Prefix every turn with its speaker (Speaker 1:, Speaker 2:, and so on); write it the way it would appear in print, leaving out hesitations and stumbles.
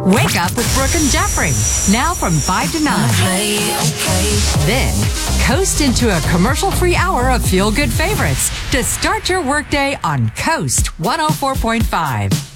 Speaker 1: Wake up with Brooke and Jeffrey. Now from 5 to 9. Then, coast into a commercial-free hour of feel-good favorites to start your workday on Coast 104.5.